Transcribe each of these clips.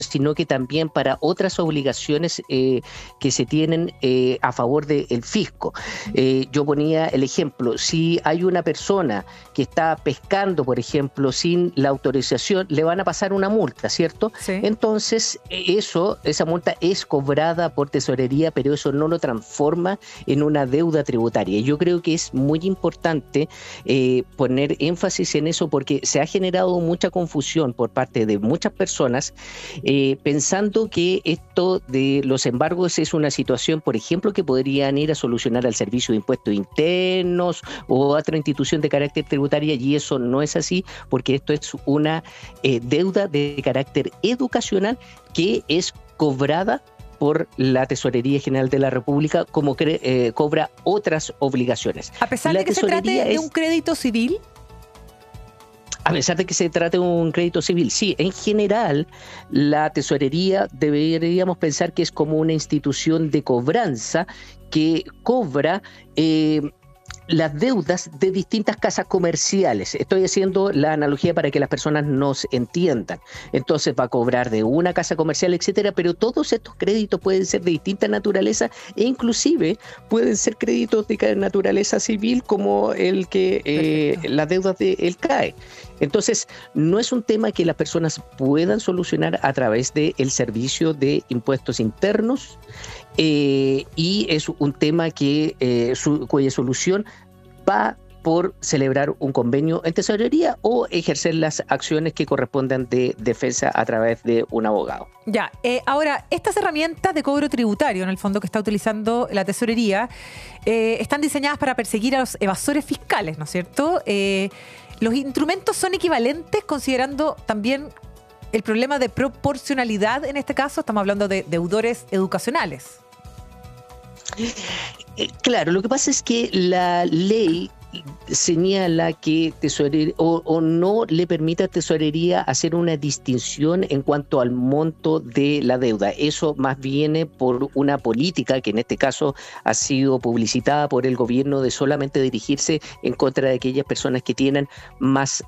sino que también para otras obligaciones que se tienen a favor del fisco. Yo ponía el ejemplo, si hay una persona que está pescando, por ejemplo, sin la autorización, le van a pasar una multa, ¿cierto? Sí. Entonces, esa multa es cobrada por tesorería, pero eso no lo transforma en una deuda tributaria. Yo creo que es muy importante poner énfasis en eso porque se ha generado mucha confusión por parte de muchas personas pensando que esto de los embargos es una situación, por ejemplo, que podrían ir a solucionar al Servicio de Impuestos Internos o a otra institución de carácter tributaria, y eso no es así porque esto es una deuda de carácter educacional que es cobrada por la Tesorería General de la República como cobra otras obligaciones. A pesar de que se trate de un crédito civil. A pesar de que se trate de un crédito civil, sí, en general la tesorería deberíamos pensar que es como una institución de cobranza que cobra las deudas de distintas casas comerciales. Estoy haciendo la analogía para que las personas nos entiendan. Entonces va a cobrar de una casa comercial, etcétera, pero todos estos créditos pueden ser de distinta naturaleza e inclusive pueden ser créditos de naturaleza civil como el que las deudas de el CAE. Entonces, no es un tema que las personas puedan solucionar a través del Servicio de Impuestos Internos y es un tema que cuya solución va por celebrar un convenio en tesorería o ejercer las acciones que correspondan de defensa a través de un abogado. Ya, ahora, estas herramientas de cobro tributario, en el fondo que está utilizando la tesorería, están diseñadas para perseguir a los evasores fiscales, ¿no es cierto? ¿Los instrumentos son equivalentes considerando también el problema de proporcionalidad en este caso? Estamos hablando de deudores educacionales. Claro, lo que pasa es que la ley señala que tesorería o no le permite a tesorería hacer una distinción en cuanto al monto de la deuda. Eso más viene por una política que en este caso ha sido publicitada por el gobierno de solamente dirigirse en contra de aquellas personas que tienen más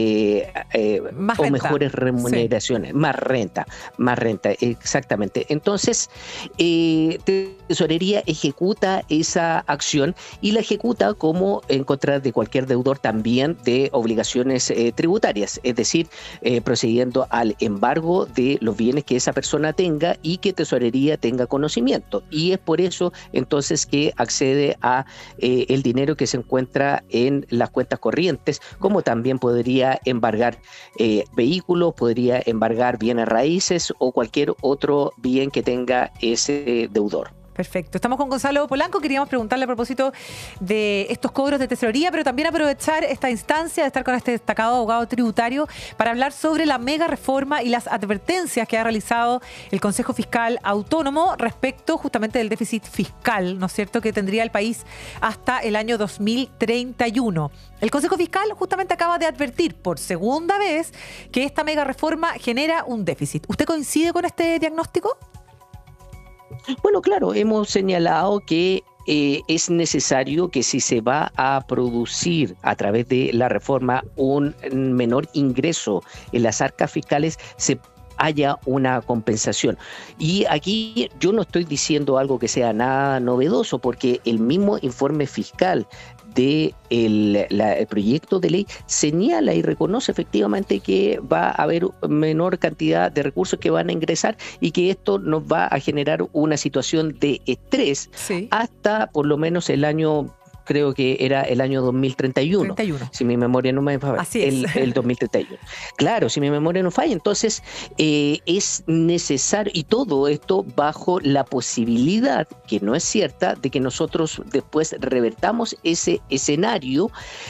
o mejores remuneraciones, sí. más renta, exactamente. Entonces, tesorería ejecuta esa acción y la ejecuta como en contra de cualquier deudor también de obligaciones tributarias, es decir, procediendo al embargo de los bienes que esa persona tenga y que tesorería tenga conocimiento. Y es por eso entonces que accede a el dinero que se encuentra en las cuentas corrientes, como también podría embargar vehículos, podría embargar bienes raíces o cualquier otro bien que tenga ese deudor. Perfecto. Estamos con Gonzalo Polanco. Queríamos preguntarle a propósito de estos cobros de tesorería, pero también aprovechar esta instancia de estar con este destacado abogado tributario para hablar sobre la mega reforma y las advertencias que ha realizado el Consejo Fiscal Autónomo respecto justamente del déficit fiscal, ¿no es cierto?, que tendría el país hasta el año 2031. El Consejo Fiscal justamente acaba de advertir por segunda vez que esta mega reforma genera un déficit. ¿Usted coincide con este diagnóstico? Bueno, claro, hemos señalado que es necesario que si se va a producir a través de la reforma un menor ingreso en las arcas fiscales, se haya una compensación. Y aquí yo no estoy diciendo algo que sea nada novedoso, porque el mismo informe fiscal de el proyecto de ley señala y reconoce efectivamente que va a haber menor cantidad de recursos que van a ingresar y que esto nos va a generar una situación de estrés hasta por lo menos el año, creo que era el año 2031. Si mi memoria no me falla. Así es. El 2031. Claro, si mi memoria no falla. Entonces, es necesario, y todo esto bajo la posibilidad, que no es cierta, de que nosotros después revertamos ese escenario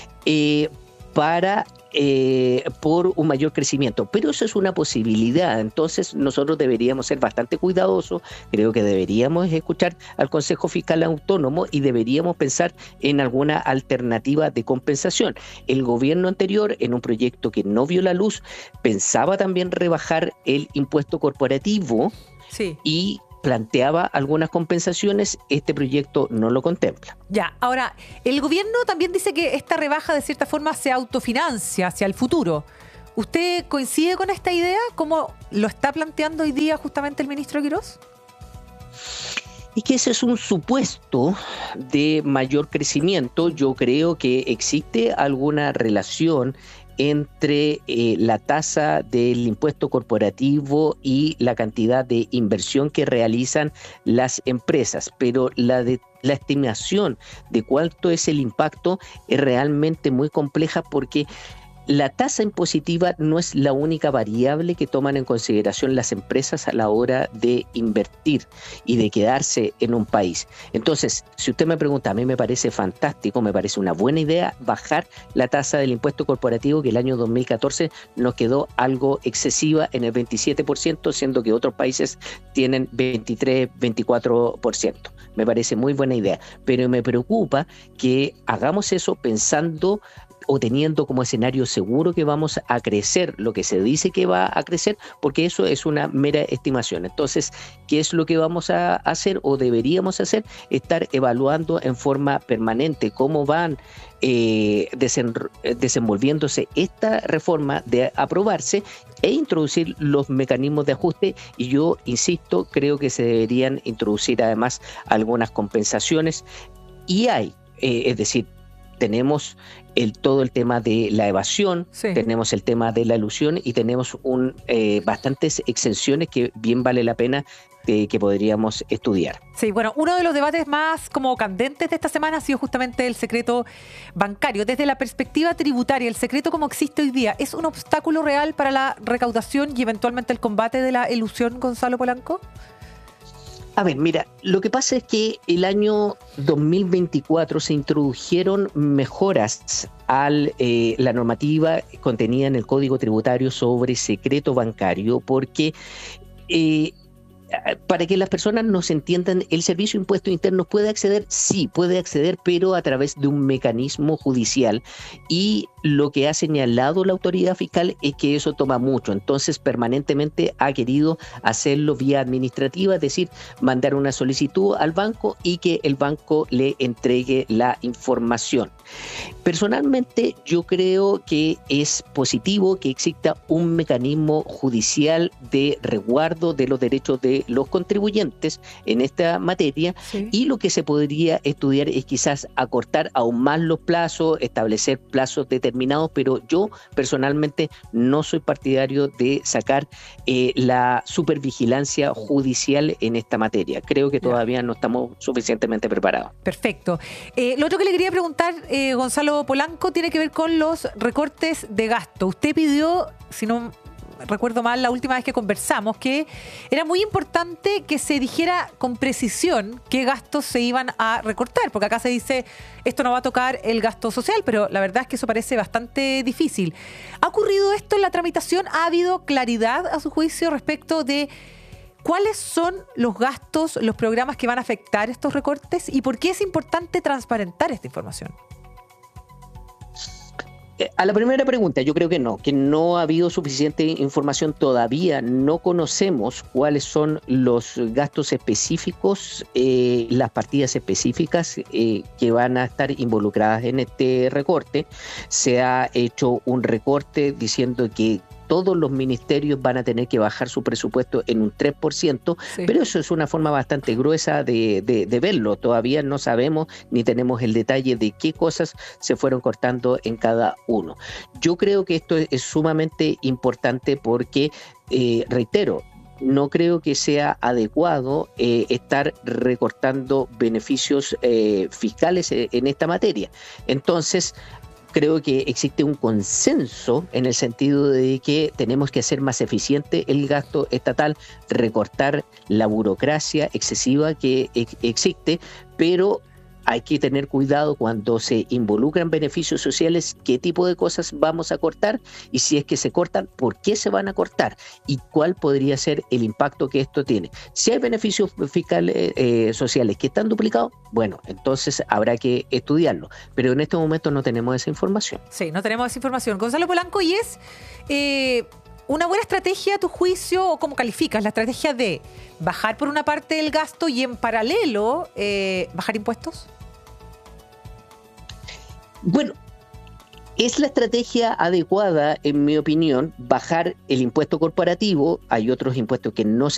por un mayor crecimiento, pero eso es una posibilidad. Entonces nosotros deberíamos ser bastante cuidadosos, creo que deberíamos escuchar al Consejo Fiscal Autónomo y deberíamos pensar en alguna alternativa de compensación. El gobierno anterior, en un proyecto que no vio la luz, pensaba también rebajar el impuesto corporativo y planteaba algunas compensaciones. Este proyecto no lo contempla. Ya, ahora, el gobierno también dice que esta rebaja de cierta forma se autofinancia hacia el futuro. ¿Usted coincide con esta idea? ¿Cómo lo está planteando hoy día justamente el ministro Quirós? Y que ese es un supuesto de mayor crecimiento. Yo creo que existe alguna relación entre la tasa del impuesto corporativo y la cantidad de inversión que realizan las empresas, pero la estimación de cuánto es el impacto es realmente muy compleja porque la tasa impositiva no es la única variable que toman en consideración las empresas a la hora de invertir y de quedarse en un país. Entonces, si usted me pregunta, a mí me parece fantástico, me parece una buena idea bajar la tasa del impuesto corporativo, que el año 2014 nos quedó algo excesiva en el 27%, siendo que otros países tienen 23, 24%. Me parece muy buena idea, pero me preocupa que hagamos eso pensando o teniendo como escenario seguro que vamos a crecer lo que se dice que va a crecer, porque eso es una mera estimación. Entonces, ¿qué es lo que vamos a hacer o deberíamos hacer? Estar evaluando en forma permanente cómo van desenvolviéndose esta reforma de aprobarse e introducir los mecanismos de ajuste, y yo insisto, creo que se deberían introducir además algunas compensaciones, y es decir, tenemos todo el tema de la evasión, sí, tenemos el tema de la elusión y tenemos bastantes exenciones que bien vale la pena que podríamos estudiar. Sí, bueno, uno de los debates más como candentes de esta semana ha sido justamente el secreto bancario. Desde la perspectiva tributaria, ¿el secreto como existe hoy día es un obstáculo real para la recaudación y eventualmente el combate de la elusión, Gonzalo Polanco? A ver, mira, lo que pasa es que el año 2024 se introdujeron mejoras a la normativa contenida en el Código Tributario sobre secreto bancario, porque para que las personas nos entiendan, el Servicio de Impuestos Internos puede acceder, sí, puede acceder, pero a través de un mecanismo judicial, y lo que ha señalado la autoridad fiscal es que eso toma mucho, entonces permanentemente ha querido hacerlo vía administrativa, es decir, mandar una solicitud al banco y que el banco le entregue la información. Personalmente, yo creo que es positivo que exista un mecanismo judicial de resguardo de los derechos de los contribuyentes en esta materia, sí, y lo que se podría estudiar es quizás acortar aún más los plazos, establecer plazos determinados, pero yo personalmente no soy partidario de sacar la supervigilancia judicial en esta materia. Creo que todavía no estamos suficientemente preparados. Perfecto. Lo otro que le quería preguntar, Gonzalo Polanco, tiene que ver con los recortes de gasto. Usted pidió, si no recuerdo mal, la última vez que conversamos, que era muy importante que se dijera con precisión qué gastos se iban a recortar, porque acá se dice, esto no va a tocar el gasto social, pero la verdad es que eso parece bastante difícil. ¿Ha ocurrido esto en la tramitación? ¿Ha habido claridad a su juicio respecto de cuáles son los gastos, los programas que van a afectar estos recortes y por qué es importante transparentar esta información? A la primera pregunta, yo creo que no ha habido suficiente información todavía. No conocemos cuáles son los gastos específicos, las partidas específicas que van a estar involucradas en este recorte. Se ha hecho un recorte diciendo que todos los ministerios van a tener que bajar su presupuesto en un 3%, sí, pero eso es una forma bastante gruesa de verlo. Todavía no sabemos ni tenemos el detalle de qué cosas se fueron cortando en cada uno. Yo creo que esto es sumamente importante porque, reitero, no creo que sea adecuado estar recortando beneficios fiscales en esta materia. Entonces, creo que existe un consenso en el sentido de que tenemos que hacer más eficiente el gasto estatal, recortar la burocracia excesiva que existe, pero hay que tener cuidado cuando se involucran beneficios sociales, qué tipo de cosas vamos a cortar, y si es que se cortan, por qué se van a cortar y cuál podría ser el impacto que esto tiene. Si hay beneficios fiscales sociales que están duplicados, bueno, entonces habrá que estudiarlo, pero en este momento no tenemos esa información. Sí, no tenemos esa información. Gonzalo Polanco, ¿y es una buena estrategia a tu juicio, o cómo calificas la estrategia de bajar por una parte el gasto y en paralelo bajar impuestos? Bueno, ¿Es la estrategia adecuada, en mi opinión, bajar el impuesto corporativo? Hay otros impuestos que no se